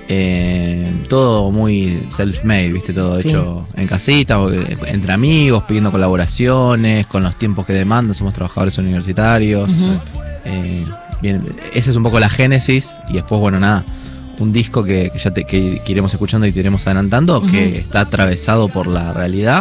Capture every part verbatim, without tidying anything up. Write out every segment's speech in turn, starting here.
Eh, todo muy self-made, ¿viste? Todo sí. hecho en casita, entre amigos, pidiendo colaboraciones, con los tiempos que demandan, somos trabajadores universitarios. Uh-huh. eh, bien, esa es un poco la génesis, y después, bueno, nada, un disco que, que ya te, que, que iremos escuchando y te iremos adelantando, uh-huh. que está atravesado por la realidad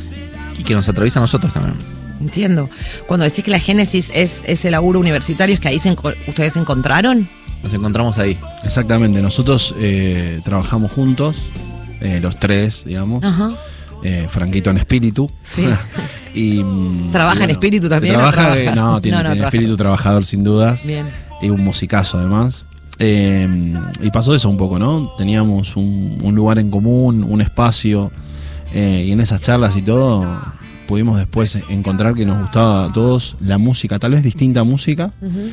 y que nos atraviesa a nosotros también. Entiendo. Cuando decís que la génesis es ese laburo universitario, ¿es que ahí se, ustedes se encontraron? Nos encontramos ahí. Exactamente, nosotros eh, trabajamos juntos, eh, los tres, digamos. Ajá. Eh, Franquito en espíritu. Sí. y, ¿Trabaja y bueno, en espíritu también? Trabaja, ¿no, trabaja? Eh, no, tiene, no, no, tiene espíritu trabajador sin dudas. Bien. Y un musicazo además. Eh, y pasó eso un poco, ¿no? Teníamos un, un lugar en común, un espacio. Eh, y en esas charlas y todo, pudimos después encontrar que nos gustaba a todos la música, tal vez distinta música. Uh-huh.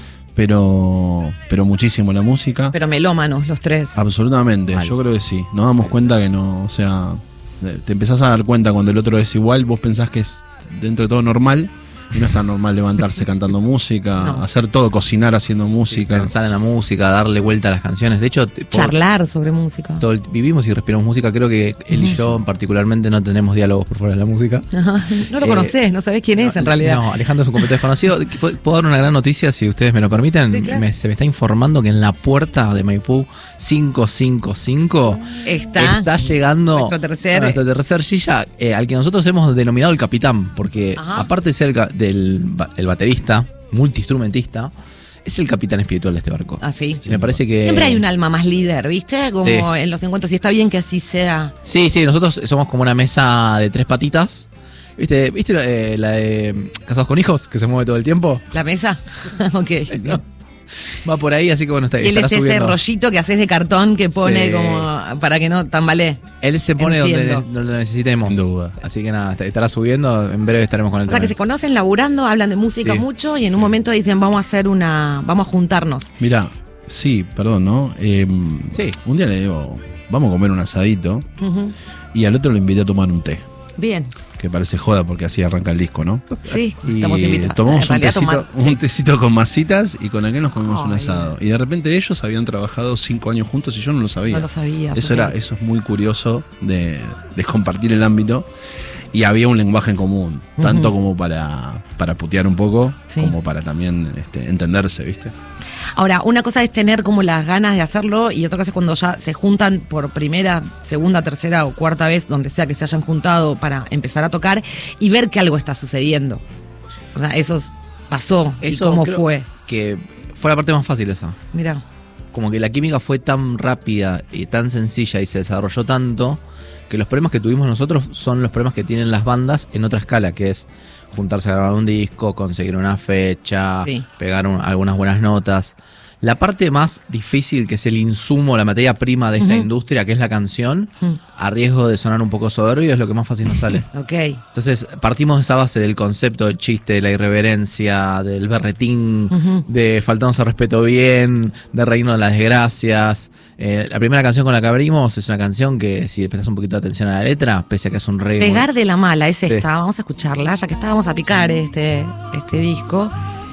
Pero pero muchísimo la música. Pero melómanos los tres. Absolutamente, vale. Yo creo que sí. Nos damos cuenta que no, o sea, te empezás a dar cuenta cuando el otro es igual, vos pensás que es dentro de todo normal. Y no es tan normal levantarse cantando música, no. hacer todo, cocinar haciendo música. Sí, pensar en la música, darle vuelta a las canciones. De hecho, charlar por, sobre música. Todo el, vivimos y respiramos música. Creo que él y yo particularmente no tenemos diálogos por fuera de la música. Ajá. No lo eh, conocés, no sabés quién es en realidad. No, Alejandro es un completo desconocido. ¿Puedo dar una gran noticia si ustedes me lo permiten? Sí, claro. me, se me está informando que en la puerta de Maipú cinco cinco cinco está, está llegando nuestro tercer, nuestro tercer Gilla, eh, al que nosotros hemos denominado el capitán, porque Ajá. aparte de ser del el baterista, multiinstrumentista, es el capitán espiritual de este barco. Ah, sí. sí me parece que siempre hay un alma más líder, ¿viste? Como sí. en los encuentros, y está bien que así sea. Sí, sí, nosotros somos como una mesa de tres patitas. ¿Viste, ¿viste la, eh, la de Casados con Hijos, que se mueve todo el tiempo? ¿La mesa? Ok. No. Va por ahí, así que bueno, está Él es subiendo. Ese rollito que haces de cartón que pone sí. como para que no tambalee. Él se pone Entiendo. donde, donde lo necesitemos. Sin duda. Así que nada, estará subiendo, en breve estaremos con él. O sea, que se conocen laburando, hablan de música sí. mucho y en un momento dicen vamos a hacer una, vamos a juntarnos. Mirá, sí, perdón, ¿no? Eh, sí. Un día le digo, vamos a comer un asadito uh-huh. y al otro lo invité a tomar un té. Bien. Que parece joda porque así arranca el disco, ¿no? Sí, y estamos invitados. Tomamos un tecito, tomar, un sí. tecito con masitas y con aquel nos comimos Ay, un asado. Y de repente ellos habían trabajado cinco años juntos y yo no lo sabía. No lo sabía. Eso, era, eso es muy curioso de, de compartir el ámbito. Y había un lenguaje en común, uh-huh. tanto como para, para putear un poco, sí. como para también este, entenderse, ¿viste? Ahora, una cosa es tener como las ganas de hacerlo y otra cosa es cuando ya se juntan por primera, segunda, tercera o cuarta vez, donde sea que se hayan juntado para empezar a tocar y ver que algo está sucediendo. O sea, eso pasó. Eso ¿Y cómo fue? Que fue la parte más fácil esa. Mirá. Como que la química fue tan rápida y tan sencilla y se desarrolló tanto que los problemas que tuvimos nosotros son los problemas que tienen las bandas en otra escala, que es juntarse a grabar un disco, conseguir una fecha, sí. pegar un, algunas buenas notas. La parte más difícil, que es el insumo, la materia prima de esta uh-huh. industria, que es la canción, uh-huh. a riesgo de sonar un poco soberbio, es lo que más fácil nos sale. Ok. Entonces, partimos de esa base del concepto del chiste, de la irreverencia, del berretín, uh-huh. de faltarnos al respeto bien, de reírnos de las desgracias. Eh, la primera canción con la que abrimos es una canción que, si le prestas un poquito de atención a la letra, pese a que es un reggae. Pegar muy... de la mala, es esta. Sí. Vamos a escucharla, ya que estábamos a picar este, este disco.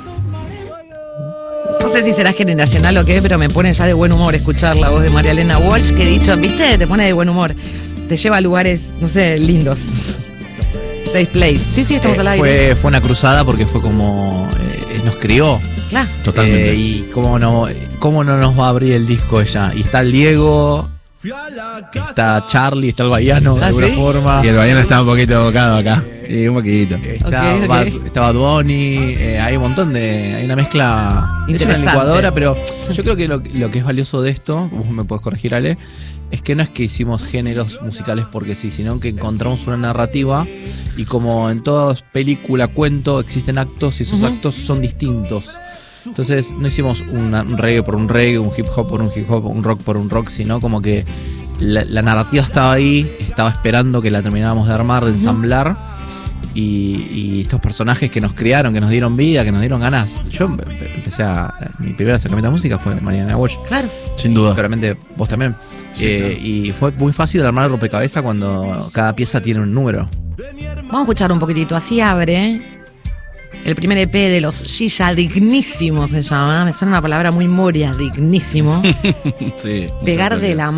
No sé si será generacional o qué, pero me pone ya de buen humor escuchar la voz de María Elena Walsh, que he dicho, ¿viste? Te pone de buen humor. Te lleva a lugares, no sé, lindos. Safe place. Sí, sí, estamos eh, al aire. Fue, fue una cruzada porque fue como... Eh, nos crió. Claro. Totalmente. Eh, y cómo no, cómo no nos va a abrir el disco ella. Y está el Diego... Está Charlie, está el Baiano de ¿Ah, alguna sí? forma. Y el Baiano está un poquito tocado acá. Y un poquito. Está, okay, Bad, okay. está Bad Bunny, eh, hay un montón de. Hay una mezcla. Es una licuadora, pero yo creo que lo, lo que es valioso de esto, vos me podés corregir, Ale, es que no es que hicimos géneros musicales porque sí, sino que encontramos una narrativa y como en toda película, cuento, existen actos y esos uh-huh. actos son distintos. Entonces no hicimos una, un reggae por un reggae, un hip hop por un hip hop, un rock por un rock, sino como que la, la narrativa estaba ahí, estaba esperando que la termináramos de armar, de ensamblar, uh-huh. y, y estos personajes que nos criaron, que nos dieron vida, que nos dieron ganas. Yo empecé a... Mi primer acercamiento a música fue María Elena Walsh. Claro. Sin duda. Seguramente vos también. Sí, eh, claro. Y fue muy fácil armar el rompecabezas cuando cada pieza tiene un número. Vamos a escuchar un poquitito, así abre... El primer E P de los Gilla, dignísimo se llama. Me suena una palabra muy moria, dignísimo. Sí. Pegar de la